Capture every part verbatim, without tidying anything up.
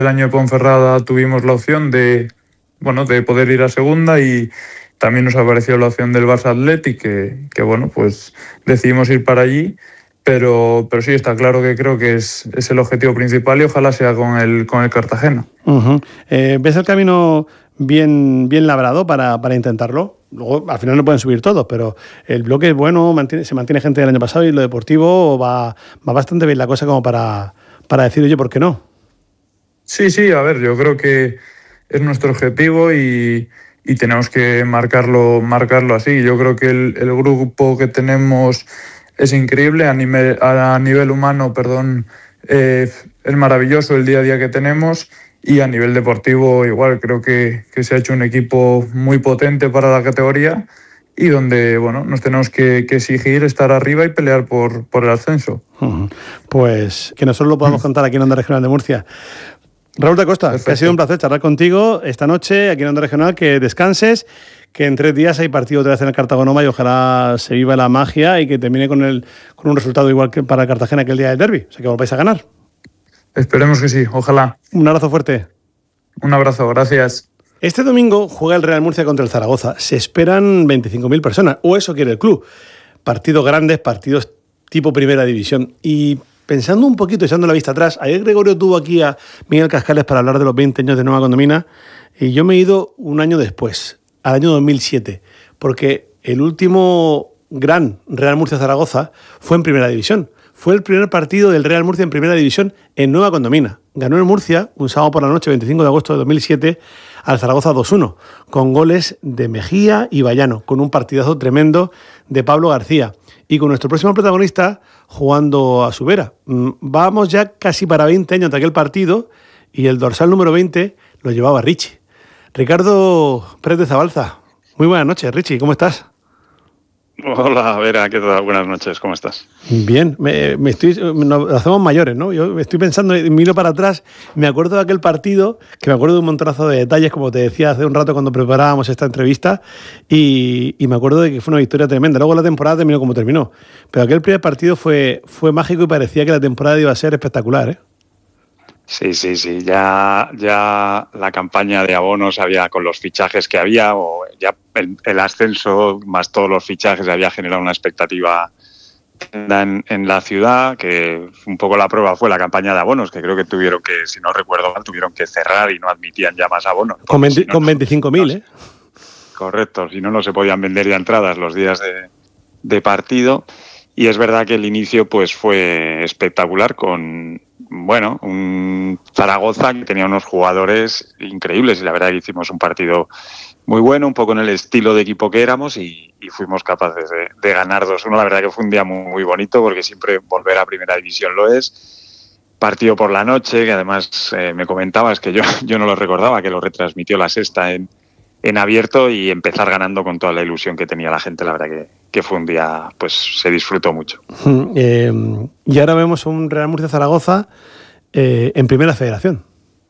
el año de Ponferrada tuvimos la opción de, bueno, de poder ir a segunda y también nos apareció la opción del Barça Athletic, que, que bueno, pues decidimos ir para allí. Pero, pero sí, está claro que creo que es, es el objetivo principal y ojalá sea con el, con el Cartagena. Uh-huh. Eh, ¿Ves el camino bien, bien labrado para, para intentarlo? Luego, al final no pueden subir todos, pero el bloque es bueno, mantiene, se mantiene gente del año pasado y lo deportivo va, va bastante bien la cosa como para, para decir, oye, ¿por qué no? Sí, sí, a ver, yo creo que es nuestro objetivo y, y tenemos que marcarlo, marcarlo así. Yo creo que el, el grupo que tenemos es increíble a nivel, a nivel humano, perdón, eh, es maravilloso el día a día que tenemos y a nivel deportivo igual. Creo que, que se ha hecho un equipo muy potente para la categoría y donde, bueno, nos tenemos que, que exigir estar arriba y pelear por, por el ascenso. Uh-huh. Pues que nosotros lo podamos contar aquí en Onda Regional de Murcia. Raúl de Costa, que ha sido un placer charlar contigo esta noche aquí en Onda Regional, que descanses, que en tres días hay partido otra vez en el Cartagonoma y ojalá se viva la magia y que termine con, el, con un resultado igual que para el Cartagena que el día del derbi, o sea que volváis a ganar. Esperemos que sí, ojalá. Un abrazo fuerte. Un abrazo, gracias. Este domingo juega el Real Murcia contra el Zaragoza. Se esperan veinticinco mil personas, o eso quiere el club. Partidos grandes, partidos tipo primera división. Y pensando un poquito, echando la vista atrás, ayer Gregorio tuvo aquí a Miguel Cascales para hablar de los veinte años de Nueva Condomina y yo me he ido un año después, al año dos mil siete, porque el último gran Real Murcia-Zaragoza fue en primera división. Fue el primer partido del Real Murcia en primera división en Nueva Condomina. Ganó el Murcia un sábado por la noche, veinticinco de agosto de dos mil siete, al Zaragoza dos uno, con goles de Mejía y Vallano, con un partidazo tremendo de Pablo García. Y con nuestro próximo protagonista jugando a su vera. Vamos ya casi para veinte años de aquel partido y el dorsal número veinte lo llevaba Richie. Ricardo Pérez de Zabalza. Muy buenas noches, Richie, ¿cómo estás? Hola, Vera, ¿qué tal? Buenas noches, ¿cómo estás? Bien, me, me estoy, nos hacemos mayores, ¿no? Yo estoy pensando, miro para atrás, me acuerdo de aquel partido, que me acuerdo de un montonazo de detalles, como te decía hace un rato cuando preparábamos esta entrevista, y, y me acuerdo de que fue una victoria tremenda. Luego la temporada terminó como terminó, pero aquel primer partido fue, fue mágico y parecía que la temporada iba a ser espectacular, ¿eh? Sí, sí, sí, ya, ya la campaña de abonos había, con los fichajes que había, o ya el, el ascenso más todos los fichajes había generado una expectativa en, en la ciudad, que un poco la prueba fue la campaña de abonos, que creo que tuvieron que, si no recuerdo mal, tuvieron que cerrar y no admitían ya más abonos. Con, veinte, si no, con veinticinco mil, ¿eh? Correcto, si no, no se podían vender ya entradas los días de, de partido. Y es verdad que el inicio pues fue espectacular con, bueno, un Zaragoza que tenía unos jugadores increíbles y la verdad que hicimos un partido muy bueno, un poco en el estilo de equipo que éramos y, y fuimos capaces de, de ganar dos uno. La verdad que fue un día muy, muy bonito porque siempre volver a primera división lo es. Partido por la noche, que además eh, me comentabas que yo, yo no lo recordaba, que lo retransmitió La Sexta en, en abierto y empezar ganando con toda la ilusión que tenía la gente, la verdad que, que fue un día, pues se disfrutó mucho. Eh, y ahora vemos un Real Murcia Zaragoza eh, en primera federación.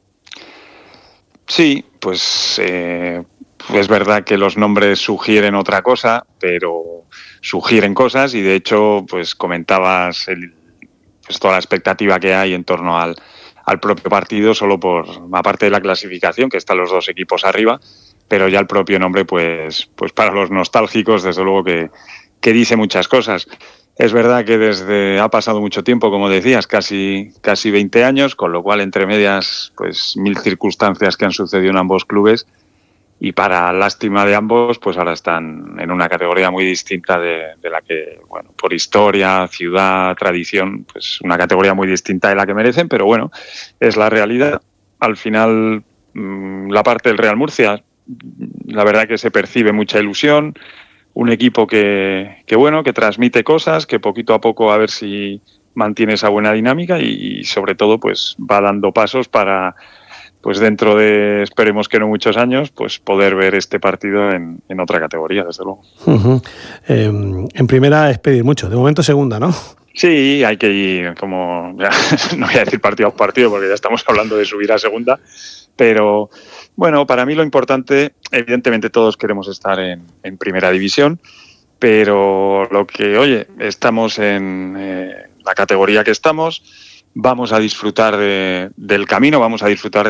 Sí, pues eh, es verdad que los nombres sugieren otra cosa, pero sugieren cosas y de hecho, pues comentabas el, pues toda la expectativa que hay en torno al, al propio partido, solo por, aparte de la clasificación, que están los dos equipos arriba, pero ya el propio nombre, pues, pues para los nostálgicos, desde luego que, que dice muchas cosas. Es verdad que desde ha pasado mucho tiempo, como decías, casi, casi veinte años, con lo cual entre medias, pues mil circunstancias que han sucedido en ambos clubes y para lástima de ambos, pues ahora están en una categoría muy distinta de, de la que, bueno, por historia, ciudad, tradición, pues una categoría muy distinta de la que merecen, pero bueno, es la realidad. Al final, la parte del Real Murcia, la verdad que se percibe mucha ilusión, un equipo que, que bueno, que transmite cosas, que poquito a poco a ver si mantiene esa buena dinámica y, y sobre todo pues va dando pasos para, pues dentro de, esperemos que no muchos años, pues poder ver este partido en, en otra categoría, desde luego. Uh-huh. Eh, en primera es pedir mucho, de momento segunda, ¿no? Sí, hay que ir como, ya, no voy a decir partido a partido porque ya estamos hablando de subir a segunda, pero bueno, para mí lo importante, evidentemente todos queremos estar en, en primera división, pero lo que, oye, estamos en eh, la categoría que estamos, vamos a disfrutar de, del camino, vamos a disfrutar